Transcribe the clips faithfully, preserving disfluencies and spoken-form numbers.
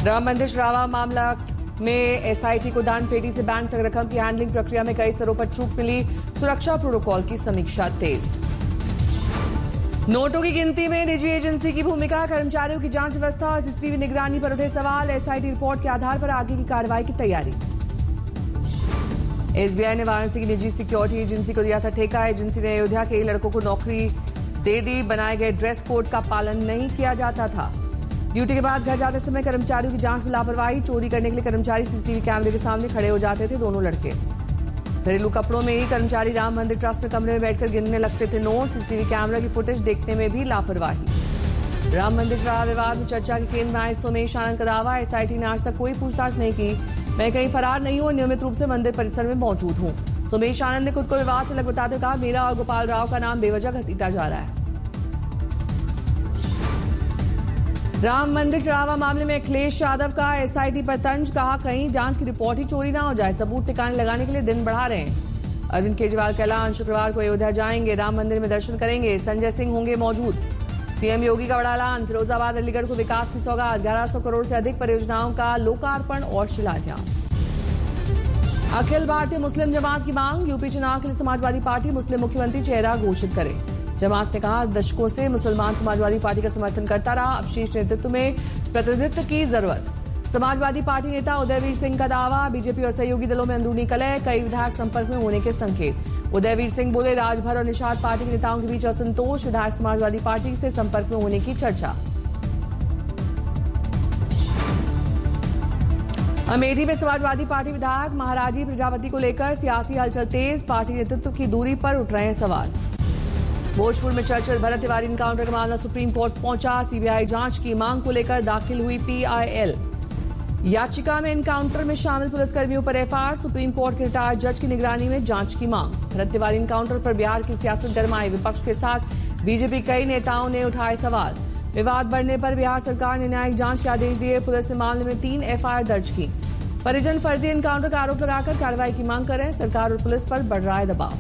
राम मंदिर चढ़ावा मामला में एसआईटी को दान पेटी से बैंक तक रकम की हैंडलिंग प्रक्रिया में कई स्तरों पर चूक मिली। सुरक्षा प्रोटोकॉल की समीक्षा तेज। नोटों की गिनती में निजी एजेंसी की भूमिका, कर्मचारियों की जांच व्यवस्था और सीसीटीवी निगरानी पर उठे सवाल। एसआईटी रिपोर्ट के आधार पर आगे की कार्रवाई की तैयारी। एसबीआई ने वाराणसी की निजी सिक्योरिटी एजेंसी को दिया था ठेका। एजेंसी ने अयोध्या के लड़कों को नौकरी दे दी। बनाए गए ड्रेस कोड का पालन नहीं किया जाता था। ड्यूटी के बाद घर जाते समय कर्मचारियों की जांच में लापरवाही। चोरी करने के लिए कर्मचारी सीसीटीवी कैमरे के सामने खड़े हो जाते थे। दोनों लड़के घरेलू कपड़ों में ही कर्मचारी राम मंदिर ट्रस्ट में कमरे में बैठकर गिनने लगते थे नोट। सीसीटीवी कैमरा की फुटेज देखने में भी लापरवाही। राम मंदिर चढ़ावा विवाद में चर्चा के केंद्र में आए सोमेश आनंद का दावा, एसआईटी ने आज तक कोई पूछताछ नहीं की। मैं कहीं फरार नहीं हूं और नियमित रूप से मंदिर परिसर में मौजूद हूं। सोमेश आनंद ने खुद को विवाद से अलग बताते हुए कहा, मेरा और गोपाल राव का नाम बेवजह घसीटा जा रहा है। राम मंदिर चढ़ावा मामले में अखिलेश यादव का एसआईटी पर तंज, कहा कहीं जांच की रिपोर्ट ही चोरी ना हो जाए। सबूत ठिकाने लगाने के लिए दिन बढ़ा रहे हैं। अरविंद केजरीवाल का ऐलान, शुक्रवार को अयोध्या जाएंगे, राम मंदिर में दर्शन करेंगे। संजय सिंह होंगे मौजूद। सीएम योगी का बड़ा ऐलान, फिरोजाबाद अलीगढ़ को विकास की सौगात। ग्यारह सौ करोड़ से अधिक परियोजनाओं का लोकार्पण और शिलान्यास। अखिल भारतीय मुस्लिम जमात की मांग, यूपी चुनाव के लिए समाजवादी पार्टी मुस्लिम मुख्यमंत्री चेहरा घोषित करे। जमात ने कहा, दशकों से मुसलमान समाजवादी पार्टी का समर्थन करता रहा, अब शीर्ष नेतृत्व में प्रतिनिधित्व की जरूरत। समाजवादी पार्टी नेता उदयवीर सिंह का दावा, बीजेपी और सहयोगी दलों में अंदरूनी कलह, कई विधायक संपर्क में होने के संकेत। उदयवीर सिंह बोले, राजभर और निषाद पार्टी के नेताओं के बीच असंतोष, विधायक समाजवादी पार्टी से संपर्क में होने की चर्चा। अमेठी में समाजवादी पार्टी विधायक महाराजी प्रजापति को लेकर सियासी हलचल तेज, पार्टी नेतृत्व की दूरी पर उठ रहे हैं सवाल। भोजपुर में चर्चित भरत तिवारी एनकाउंटर का मामला सुप्रीम कोर्ट पहुंचा। सीबीआई जांच की मांग को लेकर दाखिल हुई पीआईएल याचिका में एनकाउंटर में शामिल पुलिसकर्मियों पर एफआईआर। सुप्रीम कोर्ट के रिटायर्ड जज की निगरानी में जांच की मांग। भरत तिवारी एनकाउंटर पर बिहार की सियासत गरमाई, विपक्ष के साथ बीजेपी कई नेताओं ने उठाए सवाल। विवाद बढ़ने पर बिहार सरकार ने न्यायिक जांच के आदेश दिए। पुलिस ने मामले में तीन एफआईआर दर्ज की। परिजन फर्जी एनकाउंटर का आरोप लगाकर कार्रवाई की मांग कर रहे हैं। सरकार और पुलिस पर बढ़ रहा है दबाव।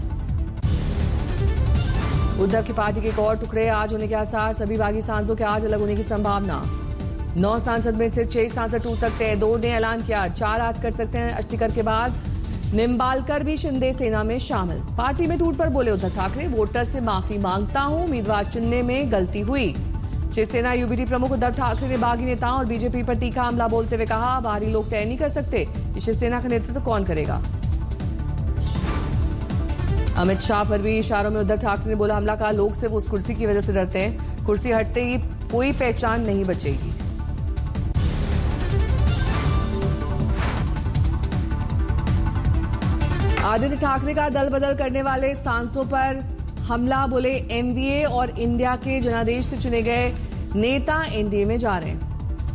उद्धव की पार्टी के एक और टुकड़े आज होने के आसार, सभी बागी सांसदों के आज अलग होने की संभावना। नौ सांसद में से छह सांसद टूट सकते हैं, दो ने ऐलान किया, चार आज कर सकते हैं। अष्टीकर के बाद निम्बालकर भी शिंदे सेना में शामिल। पार्टी में टूट पर बोले उद्धव ठाकरे, वोटर से माफी मांगता हूं, उम्मीदवार चुनने में गलती हुई। शिवसेना यूबीटी प्रमुख उद्धव ठाकरे ने बागी नेताओं और बीजेपी पर तीखा हमला बोलते हुए कहा, बाहरी लोग तय नहीं कर सकते कि शिवसेना का नेतृत्व कौन करेगा। अमित शाह पर भी इशारों में उद्धव ठाकरे ने बोला, हमला का लोग सिर्फ उस कुर्सी की वजह से डरते हैं, कुर्सी हटते ही कोई पहचान नहीं बचेगी। आदित्य ठाकरे का दल बदल करने वाले सांसदों पर हमला, बोले एमवीए और इंडिया के जनादेश से चुने गए नेता एनडीए में जा रहे हैं।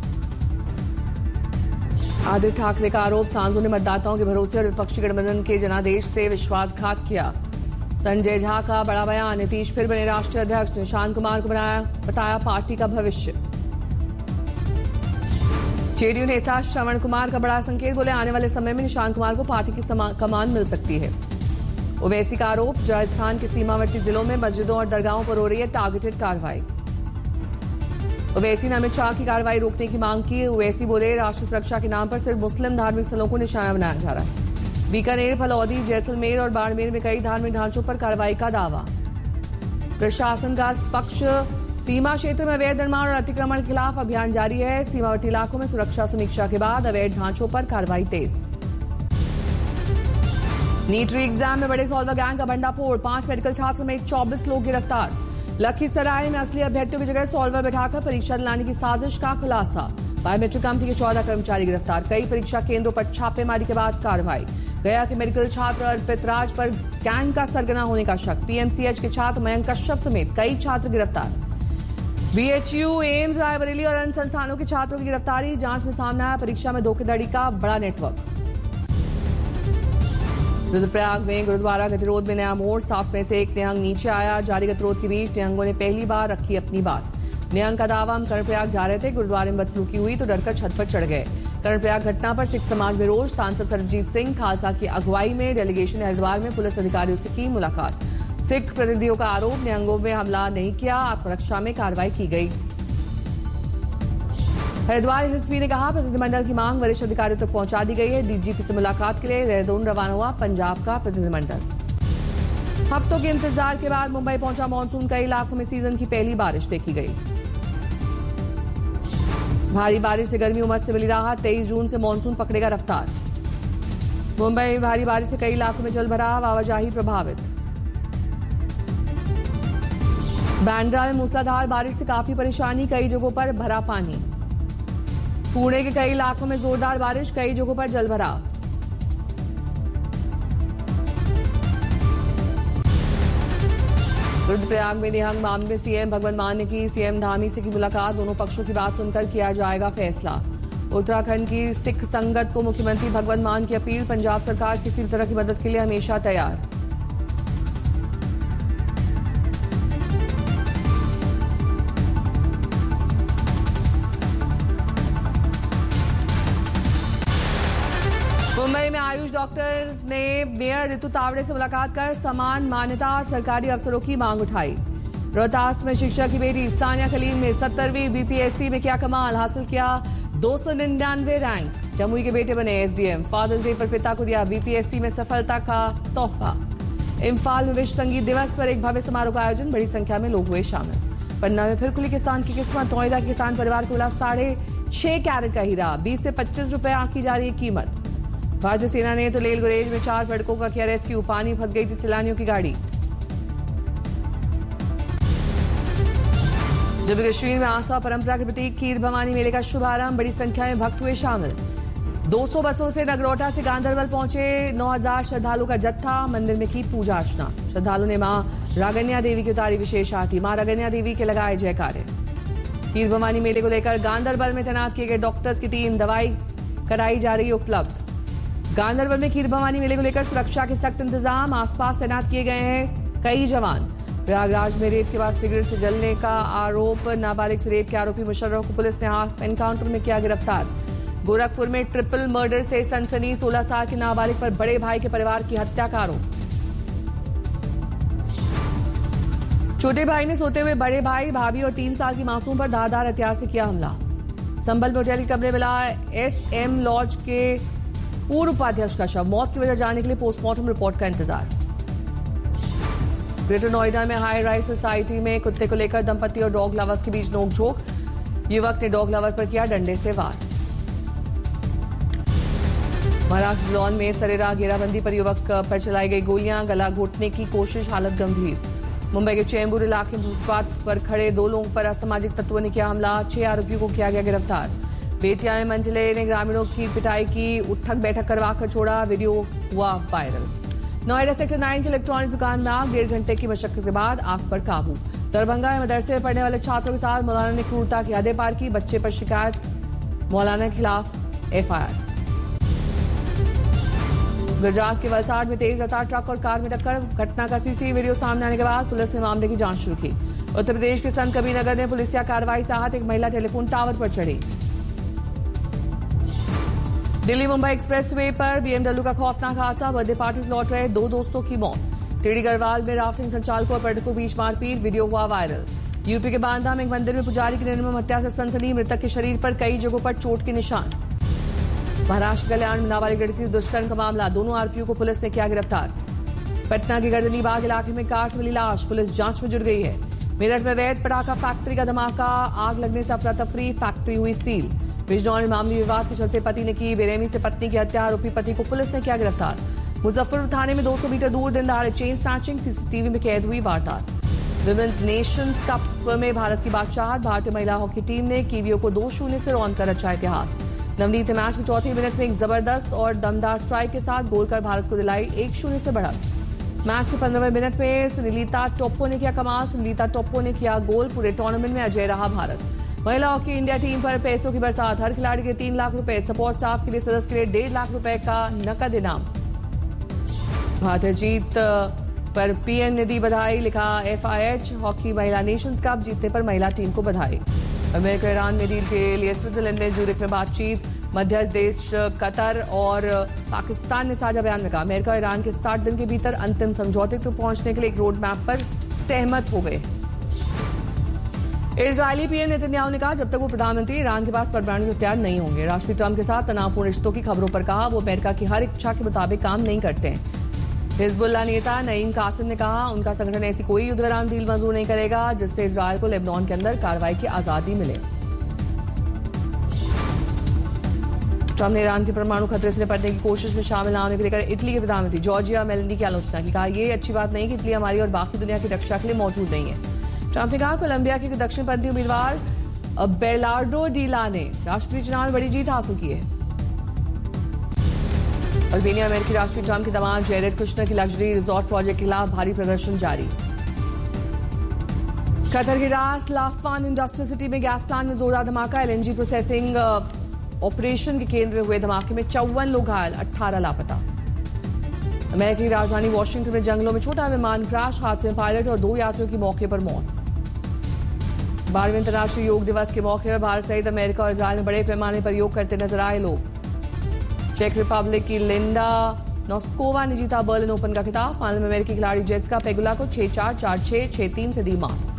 आदित्य ठाकरे का आरोप, सांसदों ने मतदाताओं के भरोसे और विपक्षी गठबंधन के जनादेश से विश्वासघात किया। संजय झा का बड़ा बयान, नीतीश फिर बने राष्ट्रीय अध्यक्ष, निशांत कुमार को बनाया बताया पार्टी का भविष्य। जेडीयू नेता श्रवण कुमार का बड़ा संकेत, बोले आने वाले समय में निशांत कुमार को पार्टी की कमान मिल सकती है। ओवैसी का आरोप, राजस्थान के सीमावर्ती जिलों में मस्जिदों और दरगाहों पर हो रही है टारगेटेड कार्रवाई। ओवैसी ने अमित शाह की कार्रवाई रोकने की मांग की। ओवैसी बोले, राष्ट्रीय सुरक्षा के नाम पर सिर्फ मुस्लिम धार्मिक स्थलों को निशाना बनाया जा रहा है। बीकानेर, फलौदी, जैसलमेर और बाड़मेर में कई धार्मिक ढांचों पर कार्रवाई का दावा। प्रशासन का पक्ष, सीमा क्षेत्र में अवैध निर्माण और अतिक्रमण के खिलाफ अभियान जारी है। सीमावर्ती इलाकों में सुरक्षा समीक्षा के बाद अवैध ढांचों पर कार्रवाई तेज। नीट री एग्जाम में बड़े सॉल्वर गैंग का भंडाफोड़, पांच मेडिकल छात्र में चौबीस लोग गिरफ्तार। लखीसराय में असली अभ्यर्थियों की जगह सॉल्वर बैठाकर परीक्षा दिलाने की साजिश का खुलासा। बायोमेट्रिक कंपनी के चौदह कर्मचारी गिरफ्तार। कई परीक्षा केंद्रों पर छापेमारी के बाद कार्रवाई। गया के मेडिकल छात्र अर्पित राज पर गैंग का सरगना होने का शक। पीएमसीएच के छात्र मयंक कश्यप समेत कई छात्र गिरफ्तार। बीएचयू, एम्स, रायबरेली और अन्य संस्थानों के छात्रों की गिरफ्तारी। जांच में सामने आया परीक्षा में धोखाधड़ी का बड़ा नेटवर्क। रुद्रप्रयाग में गुरुद्वारा गतिरोध में नया मोड़, सात में से एक निहंग नीचे आया। जारी गतिरोध के बीच निहंगों ने पहली बार रखी अपनी बात। निहंग का दावा, हम कर्णप्रयाग जा रहे थे, गुरुद्वारे में बदसलूकी हुई तो डरकर छत पर चढ़ गए। कर्णप्रयाग घटना पर सिख समाज में रोष। सांसद सरबजीत सिंह खालसा की अगुवाई में डेलीगेशन ने हरिद्वार में पुलिस अधिकारियों से की मुलाकात। सिख प्रतिनिधियों का आरोप, निहंगों में हमला नहीं किया, आत्मरक्षा में कार्रवाई की गई। हरिद्वार एसएसपी ने कहा प्रतिनिधिमंडल की मांग वरिष्ठ अधिकारियों तक पहुंचा दी गई है। डीजीपी से मुलाकात के लिए देहरादून रवाना हुआ पंजाब का प्रतिनिधिमंडल। हफ्तों के इंतजार के बाद मुंबई पहुंचा मानसून। कई इलाकों में सीजन की पहली बारिश देखी गई। भारी बारिश से गर्मी उमस से मिली राहत। तेईस जून से मानसून पकड़ेगा रफ्तार। मुंबई में भारी बारिश से कई इलाकों में जलभराव, आवाजाही प्रभावित। बांद्रा में मूसलाधार बारिश से काफी परेशानी, कई जगहों पर भरा पानी। पुणे के कई इलाकों में जोरदार बारिश, कई जगहों पर जलभराव। रुद्रप्रयाग में निहंग मामले में सीएम भगवंत मान ने की सीएम धामी से की मुलाकात। दोनों पक्षों की बात सुनकर किया जाएगा फैसला। उत्तराखंड की सिख संगत को मुख्यमंत्री भगवंत मान की अपील। पंजाब सरकार किसी भी तरह की मदद के लिए हमेशा तैयार। मुंबई में आयुष डॉक्टर्स ने मेयर रितु तावड़े से मुलाकात कर समान मान्यता और सरकारी अफसरों की मांग उठाई। रोहतास में शिक्षा की बेटी सानिया खलील ने सत्तरवीं बीपीएससी में क्या कमाल हासिल किया, दो सौ निन्यानवे रैंक। जमुई के बेटे बने एसडीएम। फादर्स डे पर पिता को दिया बीपीएससी में सफलता का तोहफा। इम्फाल में विश्व संगीत दिवस पर एक भव्य समारोह का आयोजन, बड़ी संख्या में लोग हुए शामिल। पन्ना में फिर खुली किसान की किस्मत। नोएडा के किसान परिवार को मिला साढ़े छह कैरेट का हीरा, बीस से पच्चीस रुपए आंकी जा रही है कीमत। भारतीय सेना ने तो लेल गुरेज में चार पर्यटकों का किया रेस्क्यू, पानी फंस गई थी सैलानियों की गाड़ी। जम्मू कश्मीर में आस्था परंपरा के प्रतीक खीर भवानी मेले का शुभारंभ, बड़ी संख्या में भक्त हुए शामिल। दो सौ बसों से नगरोटा से गांधरबल पहुंचे नौ हज़ार श्रद्धालुओं का जत्था। मंदिर में की पूजा अर्चना। श्रद्धालुओं ने मां रागन्या देवी की उतारी विशेष आरती। मां रागन्या देवी के लगाए जयकारे। खीर भवानी मेले को लेकर गांधरबल में तैनात किए गए डॉक्टर्स की टीम, दवाई कराई जा रही उपलब्ध। गांधरबल में खीर भवानी मेले को लेकर सुरक्षा के सख्त इंतजाम, आसपास तैनात किए गए हैं कई जवान। प्रयागराज में रेप के बाद सिगरेट से जलने का आरोप, नाबालिग से रेप के आरोपी मुशर्रफ को पुलिस ने हाफ एनकाउंटर में किया गिरफ्तार। गोरखपुर में ट्रिपल मर्डर से सनसनी, सोलह साल के नाबालिग पर बड़े भाई के परिवार की हत्या का आरोप। छोटे भाई ने सोते हुए बड़े भाई, भाभी और तीन साल की मासूम पर धारदार हथियार से किया हमला। संभल में होटल के कमरे मिला एस एम लॉज के पूर्व उपाध्यक्ष का शव, मौत की वजह जानने के लिए पोस्टमार्टम रिपोर्ट का इंतजार। ग्रेटर नोएडा में हाई राइज सोसाइटी में कुत्ते को लेकर दंपति और डॉग लवर्स के बीच नोकझोंक, युवक ने डॉग लवर पर किया डंडे से वार। महाराष्ट्र जलौन में सरेराह घेराबंदी पर युवक पर चलाई गई गोलियां, गला घोटने की कोशिश, हालत गंभीर। मुंबई के चेंबूर इलाके में फुटपाथ पर खड़े दो लोगों पर असामाजिक तत्वों ने किया हमला, छह आरोपियों को किया गया गिरफ्तार। बेतिया में मंझले ने ग्रामीणों की पिटाई की, उठक बैठक करवा कर छोड़ा, वीडियो हुआ वायरल। नोएडा सेक्टर नाइन की इलेक्ट्रॉनिक दुकान में आग, डेढ़ घंटे की मशक्कत के बाद आग पर काबू। दरभंगा में मदरसे में पढ़ने वाले छात्रों के साथ मौलाना ने क्रूरता की हदें पार की, बच्चे पर शिकायत, मौलाना के खिलाफ एफआईआर। गुजरात के वलसाड में तेज रफ्तार ट्रक और कार में टक्कर, घटना का सीसीटीवी वीडियो सामने आने के बाद पुलिस ने मामले की जांच शुरू की। उत्तर प्रदेश के संत कबीरनगर में पुलिसिया कार्रवाई से आहत एक महिला टेलीफोन टावर पर चढ़ी। दिल्ली मुंबई एक्सप्रेसवे पर बीएमडब्ल्यू का खौफनाक हादसा, बर्थडे पार्टी से लौट रहे दो दोस्तों की मौत। टिहरी गढ़वाल में राफ्टिंग संचालकों और पर्यटकों के बीच मारपीट, वीडियो हुआ वायरल। यूपी के बांदा में एक मंदिर में पुजारी की निर्मम हत्या से सनसनी, मृतक के शरीर पर कई जगहों पर चोट के निशान। महाराष्ट्र कल्याण में नाबालिग लड़की दुष्कर्म का मामला, दोनों आरोपियों को पुलिस ने किया गिरफ्तार। पटना के गर्दनी बाग इलाके में कार से मिली लाश, पुलिस जांच में जुट गई है। मेरठ में अवैध पटाखा फैक्ट्री का धमाका, आग लगने से अफरा तफरी, फैक्ट्री हुई सील। बिजनौर में मामूली विवाद के चलते पति ने की बेरहमी से पत्नी की हत्या, आरोपी पति को पुलिस ने किया गिरफ्तार। मुजफ्फरपुर थाने में दो सौ मीटर दूर दिन दहाड़े चेन स्नैचिंग, सीसीटीवी में कैद हुई वारदात। विमेंस नेशंस कप में भारत की बादशाहत, भारतीय महिला हॉकी टीम ने कीवियों को दो शून्य से रौंद कर रचा इतिहास। नवनीत मैच के चौथे मिनट में एक जबरदस्त और दमदार स्ट्राइक के साथ गोल कर भारत को दिलाई एक शून्य से बढ़त। मैच के पंद्रहवें मिनट में सुनीलिता टोप्पो ने किया कमाल, सुनीलिता टोप्पो ने किया गोल, पूरे टूर्नामेंट में अजय रहा भारत। महिला हॉकी इंडिया टीम पर पैसों की बरसात, हर खिलाड़ी के तीन लाख रुपए, सपोर्ट स्टाफ के लिए सदस्य के लिए डेढ़ लाख रुपए का नकद इनाम। भारतीय जीत पर पीएम ने दी बधाई, लिखा एफआईएच। हॉकी महिला नेशंस कप जीतने पर महिला टीम को बधाई। अमेरिका ईरान में डील के लिए स्विट्जरलैंड में ज्यूरिख में बातचीत, मध्यस्थ देश कतर और पाकिस्तान ने साझा बयान में कहा अमेरिका ईरान के साठ दिन के भीतर अंतिम समझौते तक पहुंचने के लिए एक रोड मैप पर सहमत हो गए। इजरायली पीएम नेतन्याहू ने कहा जब तक वो प्रधानमंत्री ईरान के पास परमाणु हथियार नहीं होंगे। राष्ट्रपति ट्रंप के साथ तनावपूर्ण रिश्तों की खबरों पर कहा वो अमेरिका की हर इच्छा के मुताबिक काम नहीं करते। हिजबुल्लाह नेता नईम कासिम ने कहा उनका संगठन ऐसी कोई युद्ध विराम डील मंजूर नहीं करेगा जिससे इजरायल को लेबनान के अंदर कार्रवाई की आजादी मिले। ट्रंप ने ईरान के परमाणु खतरे से निपटने की कोशिश में शामिल न होने को लेकर इटली के प्रधानमंत्री जॉर्जिया मेलोनी की आलोचना की। कहा यह अच्छी बात नहीं कि इटली हमारी और बाकी दुनिया की रक्षा के लिए मौजूद नहीं है। ट्रंप ने कहा कोलंबिया के दक्षिणपंथी उम्मीदवार बेलार्डो डीला ने राष्ट्रपति चुनाव में बड़ी जीत हासिल की है। अल्बानिया में अमेरिकी राष्ट्रपति ट्रंप के दामाद जेरेड कुशनर की लग्जरी रिजॉर्ट प्रोजेक्ट के खिलाफ भारी प्रदर्शन जारी। कतर के रास लाफान इंडस्ट्रियल सिटी में गैस प्लांट में जोरदार धमाका। एलएनजी प्रोसेसिंग ऑपरेशन के केंद्र में हुए धमाके में चौवन लोग घायल, अट्ठारह लापता। अमेरिकी राजधानी वॉशिंगटन में जंगलों में छोटा विमान क्रैश, हादसे में पायलट और दो यात्रियों की मौके पर मौत। बारहवें अंतर्राष्ट्रीय योग दिवस के मौके पर भारत सहित अमेरिका और इजरायल में बड़े पैमाने पर योग करते नजर आए लोग। चेक रिपब्लिक की लिंडा नोस्कोवा ने जीता बर्लिन ओपन का खिताब। फाइनल में अमेरिकी खिलाड़ी जेसिका पेगुला को छह चार, चार छह, छह तीन से दी मात।